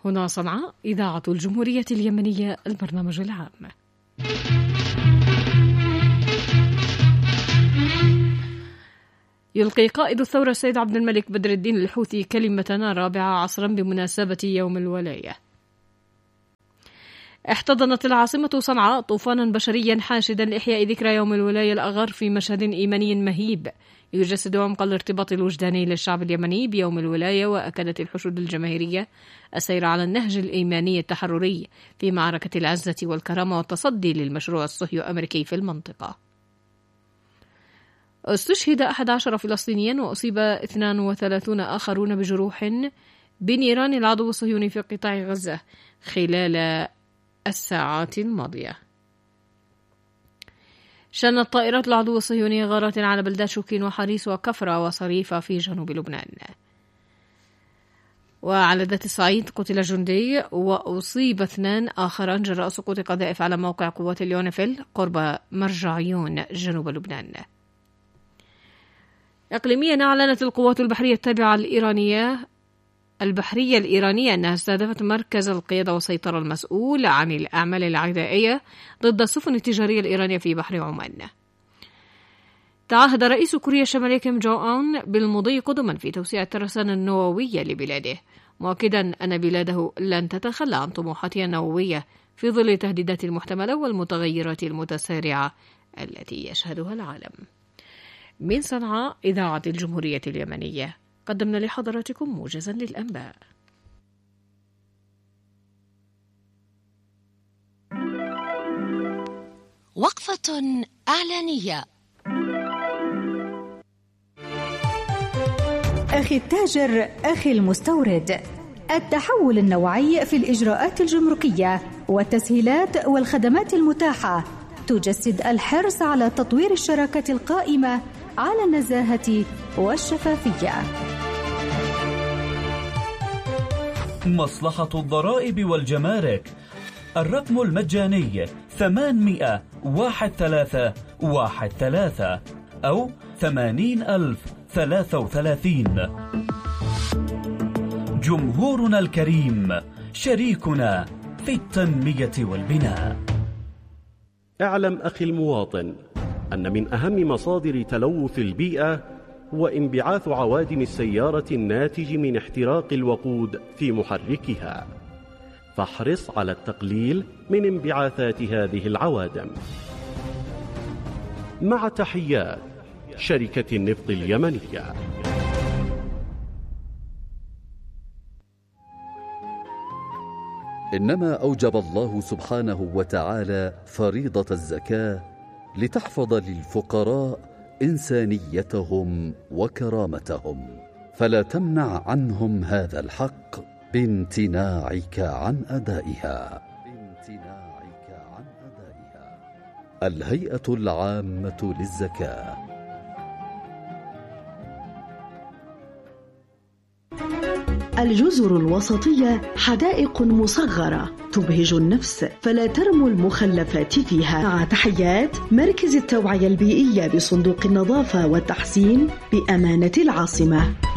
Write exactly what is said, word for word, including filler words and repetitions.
هنا صنعاء إذاعة الجمهورية اليمنية البرنامج العام. يلقي قائد الثورة السيد عبد الملك بدر الدين الحوثي كلمة رابعة عصرا بمناسبة يوم الولاية. احتضنت العاصمة صنعاء طوفانا بشريا حاشدا لإحياء ذكرى يوم الولاية الأغر في مشهد إيماني مهيب يجسد عمق الارتباط الوجداني للشعب اليمني بيوم الولاية. وأكدت الحشود الجماهيرية السير على النهج الإيماني التحرري في معركة العزة والكرامة والتصدي للمشروع الصهيو أمريكي في المنطقة. استشهد أحد عشر فلسطينيا وأصيب اثنان وثلاثون آخرون بجروح بنيران العدو الصهيوني في قطاع غزة خلال الساعات الماضية. شنت طائرات العدو الصهيوني غارات على بلدات شوكين وحريس وكفرة وصريفة في جنوب لبنان. وعلى ذات الصعيد قتل جندي وأصيب اثنان آخران جراء سقوط قذائف على موقع قوات اليونيفيل قرب مرجعيون جنوب لبنان. إقليميا أعلنت القوات البحرية التابعة الإيرانية البحرية الإيرانية أنها استهدفت مركز القيادة والسيطرة المسؤول عن الأعمال العدائية ضد السفن التجارية الإيرانية في بحر عمان. تعهد رئيس كوريا الشمالية كيم جونغ أون بالمضي قدما في توسيع الترسانة النووية لبلاده، مؤكدا أن بلاده لن تتخلى عن طموحاتها النووية في ظل التهديدات المحتملة والمتغيرات المتسارعة التي يشهدها العالم. من صنعاء إذاعة الجمهورية اليمنية قدمنا لحضراتكم موجزا للأنباء. وقفة إعلانية. أخي التاجر، أخي المستورد، التحول النوعي في الإجراءات الجمركية والتسهيلات والخدمات المتاحة تجسد الحرص على تطوير الشراكة القائمة على النزاهة والشفافية. مصلحة الضرائب والجمارك، الرقم المجاني ثمانمائة واحد ثلاثة واحد ثلاثة أو ثمانين ألف ثلاثة وثلاثين. جمهورنا الكريم شريكنا في التنمية والبناء. اعلم أخي المواطن أن من أهم مصادر تلوث البيئة هو انبعاث عوادم السيارة الناتج من احتراق الوقود في محركها، فاحرص على التقليل من انبعاثات هذه العوادم. مع تحيات شركة النفط اليمنية. إنما أوجب الله سبحانه وتعالى فريضة الزكاة لتحفظ للفقراء إنسانيتهم وكرامتهم، فلا تمنع عنهم هذا الحق بامتناعك عن أدائها. بامتناعك عن أدائها. الهيئة العامة للزكاة. الجزر الوسطية حدائق مصغرة تبهج النفس، فلا ترموا المخلفات فيها. مع تحيات مركز التوعية البيئية بصندوق النظافة والتحسين بأمانة العاصمة.